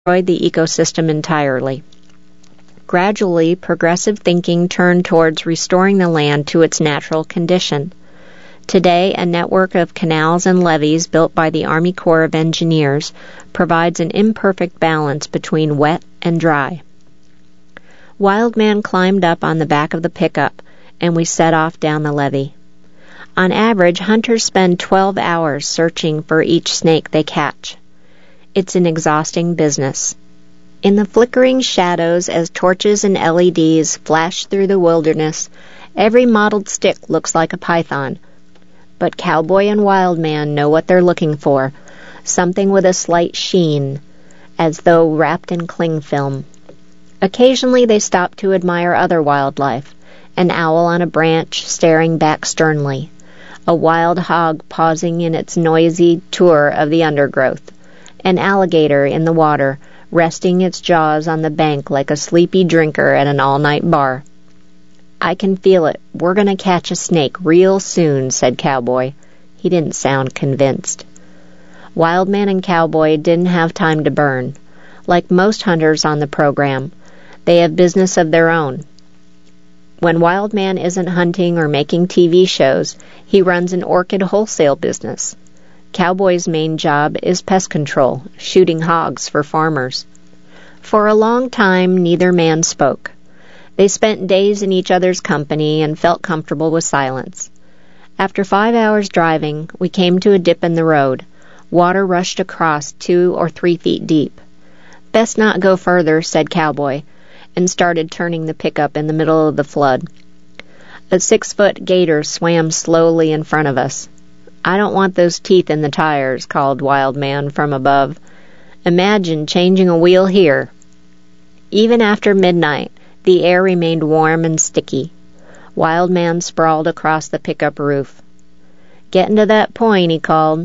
destroyed the ecosystem entirely. Gradually, progressive thinking turned towards restoring the land to its natural condition. Today, a network of canals and levees built by the Army Corps of Engineers provides an imperfect balance between wet and dry. Wildman climbed up on the back of the pickup, and we set off down the levee. On average, hunters spend 12 hours searching for each snake they catch. It's an exhausting business. In the flickering shadows as torches and LEDs flash through the wilderness, every mottled stick looks like a python. But Cowboy and Wildman know what they're looking for, something with a slight sheen, as though wrapped in cling film. Occasionally they stop to admire other wildlife, an owl on a branch staring back sternly, a wild hog pausing in its noisy tour of the undergrowth, an alligator in the water, resting its jaws on the bank like a sleepy drinker at an all-night bar. "I can feel it. We're going to catch a snake real soon," said Cowboy. He didn't sound convinced. Wildman and Cowboy didn't have time to burn. Like most hunters on the program, they have business of their own. When Wildman isn't hunting or making TV shows, he runs an orchid wholesale business. Cowboy's main job is pest control, shooting hogs for farmers. For a long time, neither man spoke. They spent days in each other's company and felt comfortable with silence. After 5 hours driving, we came to a dip in the road. Water rushed across 2 or 3 feet deep. "Best not go further," said Cowboy, and started turning the pickup in the middle of the flood. A 6-foot gator swam slowly in front of us. "I don't want those teeth in the tires," called Wildman from above. "Imagine changing a wheel here." Even after midnight, the air remained warm and sticky. Wildman sprawled across the pickup roof. "Getting to that point," he called.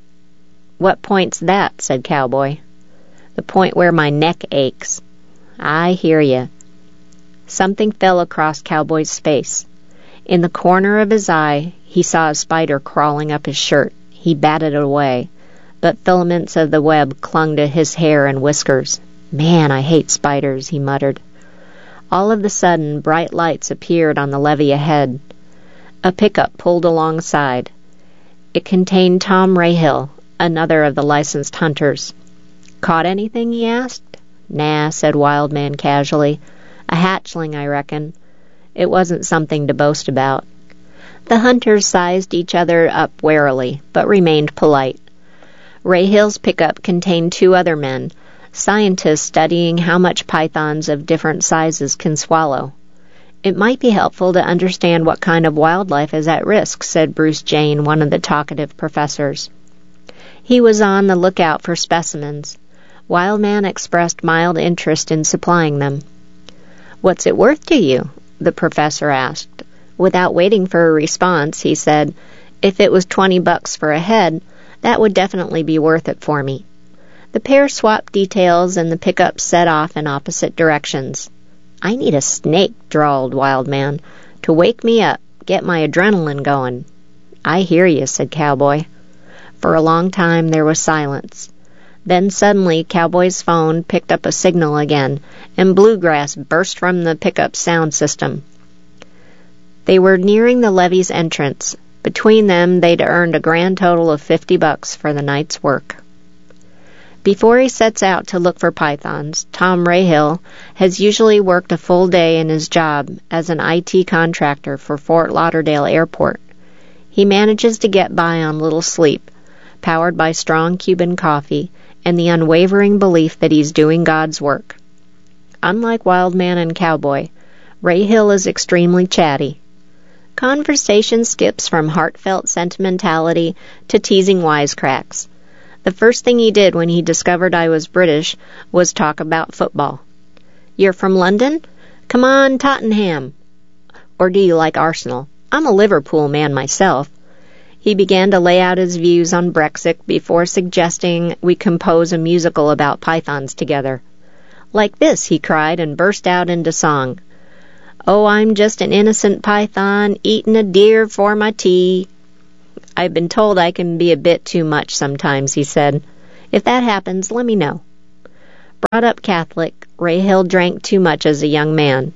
"What point's that?" said Cowboy. "The point where my neck aches." "I hear you." Something fell across Cowboy's face. In the corner of his eye, he saw a spider crawling up his shirt. He batted it away, but filaments of the web clung to his hair and whiskers. "Man, I hate spiders," he muttered. All of a sudden, bright lights appeared on the levee ahead. A pickup pulled alongside. It contained Tom Rahill, another of the licensed hunters. "Caught anything?" he asked. "Nah," said Wildman casually. "A hatchling, I reckon." It wasn't something to boast about. The hunters sized each other up warily, but remained polite. Rahill's pickup contained 2 other men, scientists studying how much pythons of different sizes can swallow. "It might be helpful to understand what kind of wildlife is at risk," said Bruce Jane, one of the talkative professors. He was on the lookout for specimens. Wildman expressed mild interest in supplying them. "What's it worth to you?" the professor asked. Without waiting for a response, he said, "If it was $20 for a head, that would definitely be worth it for me." The pair swapped details, and the pickup set off in opposite directions. "I need a snake," drawled Wildman, "to wake me up, get my adrenaline going." "I hear you," said Cowboy. For a long time there was silence. Then suddenly Cowboy's phone picked up a signal again, and bluegrass burst from the pickup's sound system. They were nearing the levee's entrance. Between them, they'd earned a grand total of $50 for the night's work. Before he sets out to look for pythons, Tom Rahill has usually worked a full day in his job as an IT contractor for Fort Lauderdale Airport. He manages to get by on little sleep, powered by strong Cuban coffee and the unwavering belief that he's doing God's work. Unlike Wildman and Cowboy, Rahill is extremely chatty. Conversation skips from heartfelt sentimentality to teasing wisecracks. The first thing he did when he discovered I was British was talk about football. "You're from London? Come on, Tottenham. Or do you like Arsenal? I'm a Liverpool man myself." He began to lay out his views on Brexit before suggesting we compose a musical about pythons together. "Like this," he cried, and burst out into song. "Oh, I'm just an innocent python, eating a deer for my tea." "I've been told I can be a bit too much sometimes," he said. "If that happens, let me know." Brought up Catholic, Ray Hill drank too much as a young man.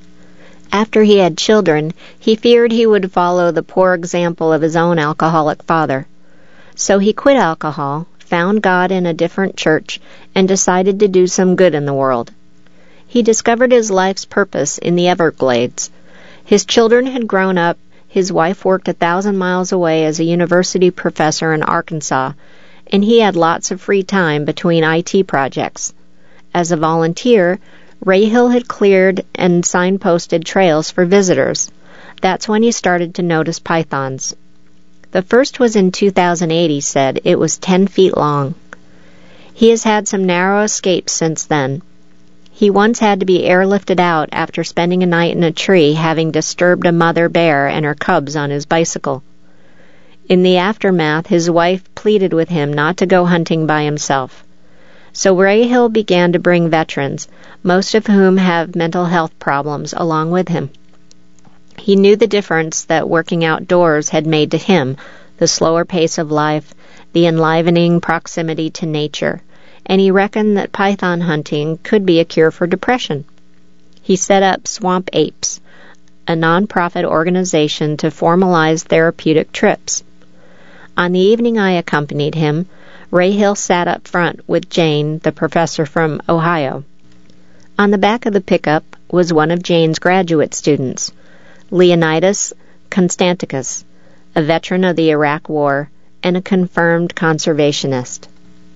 After he had children, he feared he would follow the poor example of his own alcoholic father. So he quit alcohol, found God in a different church, and decided to do some good in the world. He discovered his life's purpose in the Everglades. His children had grown up, his wife worked 1,000 miles away as a university professor in Arkansas, and he had lots of free time between IT projects. As a volunteer, Ray Hill had cleared and signposted trails for visitors. That's when he started to notice pythons. The first was in 2008, he said. It was 10 feet long. He has had some narrow escapes since then. He once had to be airlifted out after spending a night in a tree, having disturbed a mother bear and her cubs on his bicycle. In the aftermath, his wife pleaded with him not to go hunting by himself. So Ray Hill began to bring veterans, most of whom have mental health problems, along with him. He knew the difference that working outdoors had made to him, the slower pace of life, the enlivening proximity to nature, and he reckoned that python hunting could be a cure for depression. He set up Swamp Apes, a non-profit organization to formalize therapeutic trips. On the evening I accompanied him, Ray Hill sat up front with Jane, the professor from Ohio. On the back of the pickup was one of Jane's graduate students, Leonidas Constanticus, a veteran of the Iraq War and a confirmed conservationist.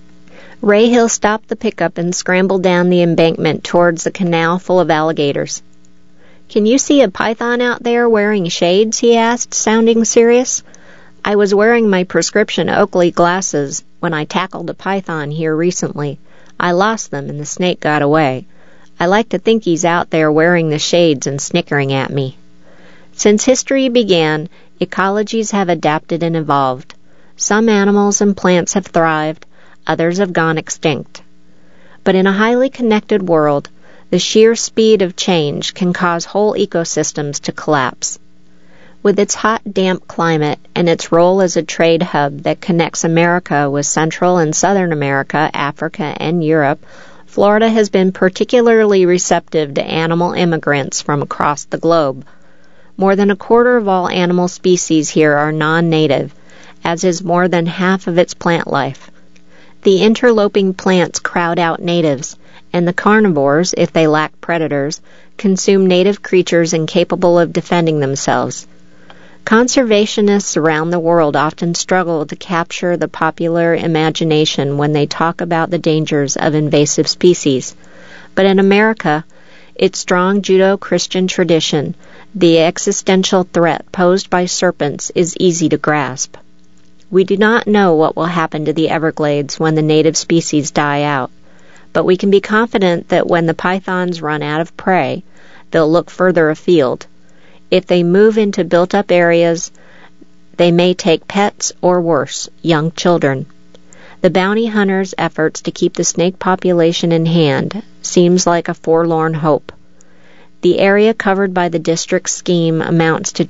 Ray Hill stopped the pickup and scrambled down the embankment towards the canal full of alligators. "Can you see a python out there wearing shades?" he asked, sounding serious. "I was wearing my prescription Oakley glasses when I tackled a python here recently. I lost them and the snake got away. I like to think he's out there wearing the shades and snickering at me." Since history began, ecologies have adapted and evolved. Some animals and plants have thrived, others have gone extinct. But in a highly connected world, the sheer speed of change can cause whole ecosystems to collapse. With its hot, damp climate and its role as a trade hub that connects America with Central and Southern America, Africa, and Europe, Florida has been particularly receptive to animal immigrants from across the globe. More than a quarter of all animal species here are non-native, as is more than half of its plant life. The interloping plants crowd out natives, and the carnivores, if they lack predators, consume native creatures incapable of defending themselves. Conservationists around the world often struggle to capture the popular imagination when they talk about the dangers of invasive species. But in America, its strong Judeo-Christian tradition, the existential threat posed by serpents is easy to grasp. We do not know what will happen to the Everglades when the native species die out, but we can be confident that when the pythons run out of prey, they'll look further afield. If they move into built-up areas, they may take pets or worse, young children. The bounty hunters' efforts to keep the snake population in hand seems like a forlorn hope. The area covered by the district scheme amounts to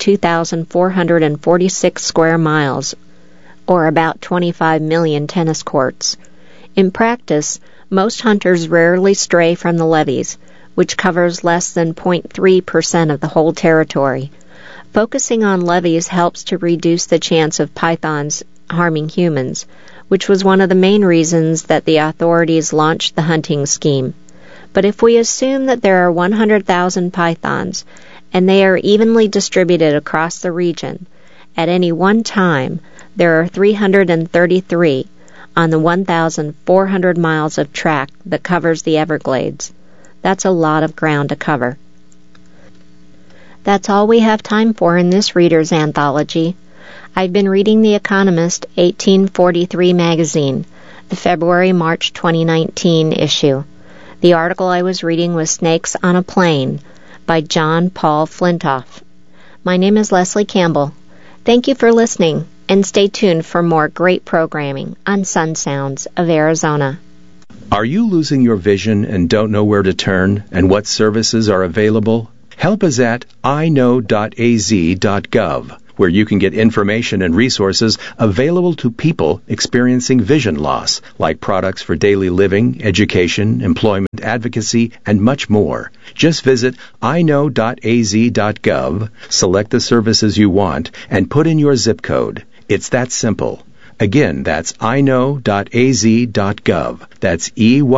2,446 square miles, or about 25 million tennis courts. In practice, most hunters rarely stray from the levees, which covers less than 0.3% of the whole territory. Focusing on levees helps to reduce the chance of pythons harming humans, which was one of the main reasons that the authorities launched the hunting scheme. But if we assume that there are 100,000 pythons, and they are evenly distributed across the region, at any one time, there are 333 on the 1,400 miles of track that covers the Everglades. That's a lot of ground to cover. That's all we have time for in this Reader's Anthology. I've been reading The Economist 1843 magazine, the February-March 2019 issue. The article I was reading was Snakes on a Plane by John Paul Flintoff. My name is Leslie Campbell. Thank you for listening, and stay tuned for more great programming on Sun Sounds of Arizona. Are you losing your vision and don't know where to turn and what services are available? Help us at iknow.az.gov. where you can get information and resources available to people experiencing vision loss, like products for daily living, education, employment, advocacy, and much more. Just visit iknow.az.gov, select the services you want, and put in your zip code. It's that simple. Again, that's iknow.az.gov. That's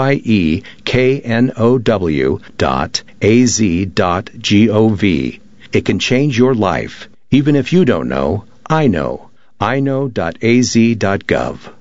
EYEKNOW.az.gov. It can change your life. Even if you don't know, I know. iknow.az.gov.